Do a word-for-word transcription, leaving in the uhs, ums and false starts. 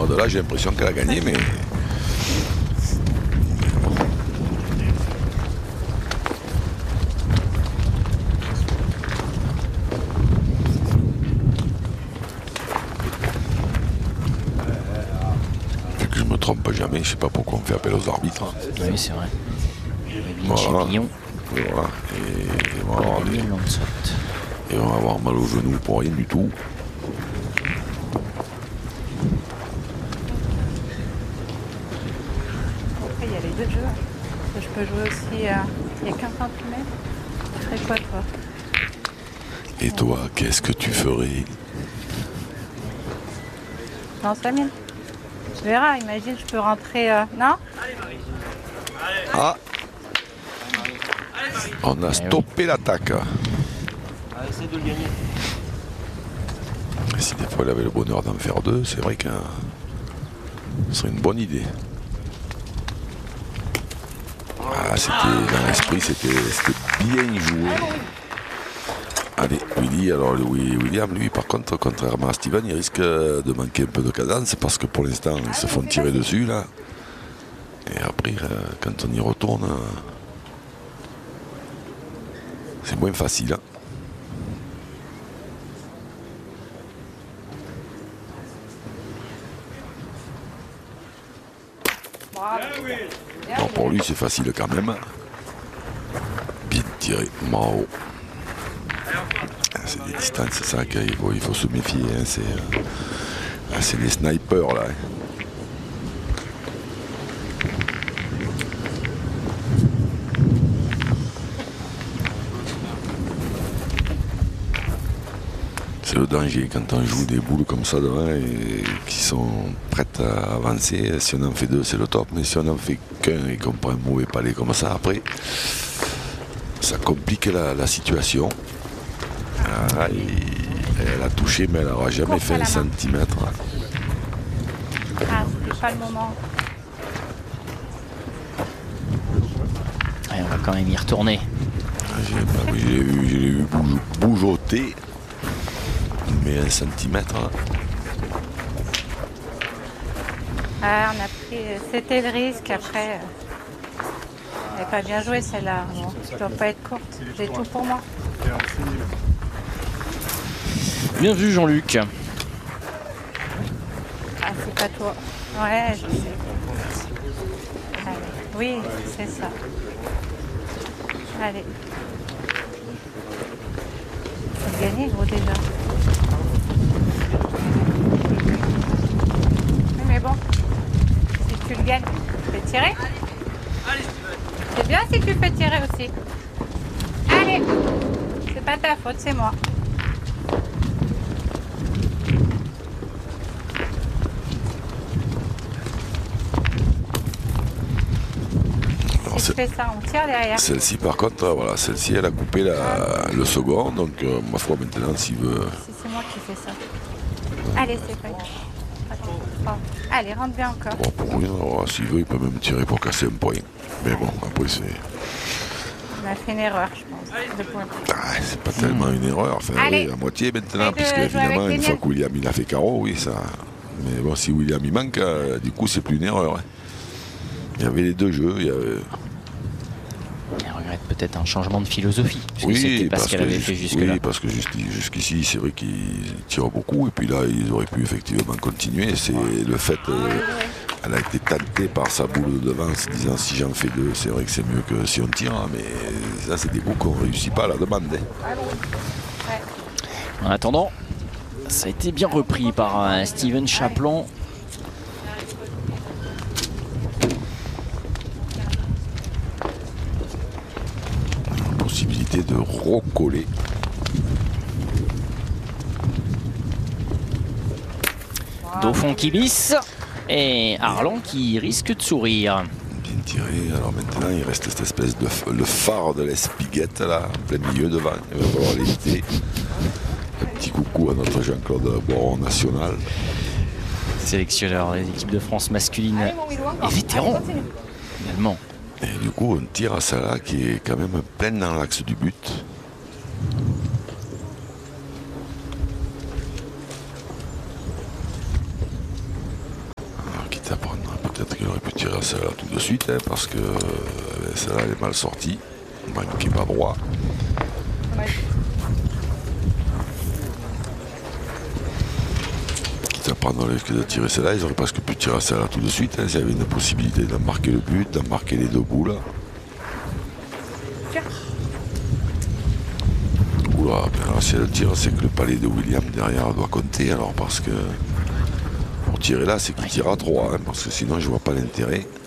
Moi de là j'ai l'impression qu'elle a gagné, mais... Vu que je me trompe jamais, je sais pas pourquoi on fait appel aux arbitres. Oui, c'est vrai. Voilà. Champignon. Voilà. Et on va avoir des- et on va avoir mal au genou pour rien du tout. Après, il y a les deux jeux. Je peux jouer aussi à... Il y a quinze centimètres. Tu ferais quoi, toi? Et toi, qu'est-ce que tu ferais? Non, c'est la mienne. Tu verras, imagine, je peux rentrer... euh, Non? Ah, on a stoppé l'attaque. Essaye de le gagner. Si des fois il avait le bonheur d'en faire deux, c'est vrai que ce serait une bonne idée. Ah, c'était dans l'esprit, c'était c'était bien joué. Allez, Willy, alors lui, William, lui, par contre, contrairement à Steven, il risque de manquer un peu de cadence parce que pour l'instant, ils se font tirer dessus là. Et après, euh, quand on y retourne, euh, c'est moins facile. Hein. Alors pour lui, c'est facile quand même. Bien tiré, Mao. C'est des distances, c'est ça qu'il faut, il faut se méfier. Hein. C'est euh, c'est des snipers là. Hein. C'est le danger quand on joue des boules comme ça devant et qui sont prêtes à avancer. Si on en fait deux, c'est le top, mais si on en fait qu'un et qu'on prend un mauvais palais comme ça, après, ça complique la, la situation. Ah, elle a touché, mais elle n'aura jamais fait un centimètre. Ah, c'était pas le moment. Allez, on va quand même y retourner. J'ai bah, oui, j'ai vu, j'ai vu bouge, bougeoter, mais un centimètre. Ah, on a pris... C'était le risque, après... Elle n'est pas bien jouée, celle-là. Bon, je dois pas être courte. J'ai tout pour moi. Bien vu, Jean-Luc. Ah, c'est pas toi. Ouais, je sais. Allez. Oui, c'est ça. Allez. Faut gagner, gros, déjà. Oui, mais bon. Si tu le gagnes, tu fais tirer. C'est bien si tu fais tirer aussi. Allez. C'est pas ta faute, c'est moi. Si je fais ça, on tire derrière. Celle-ci, par contre, voilà, celle-ci, elle a coupé la, le second, donc euh, ma foi, maintenant, s'il veut. Si c'est moi qui fais ça. Allez, c'est pas grave. Oh. Allez, rentre bien encore. Bon, pour rien, alors, s'il veut, il peut même tirer pour casser un point. Mais bon, après, c'est. On a fait une erreur, je pense. De point. Ah, c'est pas tellement une erreur. Enfin, Allez. oui, à moitié maintenant, Et de puisque jouer évidemment, avec les une fois miennes. que William il a fait carreau, oui, ça. Mais bon, si William il manque, euh, du coup, c'est plus une erreur. Hein. Il y avait les deux jeux, il y avait. Elle regrette peut-être un changement de philosophie. Parce que c'était pas ce qu'elle avait fait jusque-là. Oui, parce que jusqu'- jusqu'ici, c'est vrai qu'ils tirent beaucoup. Et puis là, ils auraient pu effectivement continuer. C'est le fait. Euh, elle a été tentée par sa boule de devant, en se disant si j'en fais deux, c'est vrai que c'est mieux que si on tire. Mais ça, c'est des coups qu'on ne réussit pas à la demande. Hein. En attendant, ça a été bien repris par euh, Steven Chaplon. Possibilité de recoller. Dauphin qui glisse et Arlan qui risque de sourire. Bien tiré. Alors maintenant, il reste cette espèce de f- le phare de l'Espiguette là, en plein milieu devant. Il va falloir l'éviter. Un petit coucou à notre Jean-Claude Boron national. Sélectionneur des équipes de France masculine et vétéran également. Et du coup, on tire à celle-là qui est quand même pleine dans l'axe du but. peut-être qu'il aurait pu tirer à celle-là tout de suite, hein, parce que euh, celle-là elle est mal sortie. Il qui est pas droit. Ouais. Quitte à prendre le risque de tirer celle-là, ils auraient presque pu tirer à celle-là tout de suite, hein, s'il y avait une possibilité d'en marquer le but, d'en marquer les deux boules. Tiens. Oula, ben là, si elle tire, c'est que le palais de William derrière doit compter, alors parce que pour tirer là, c'est qu'il tire à trois, hein, parce que sinon je vois pas l'intérêt.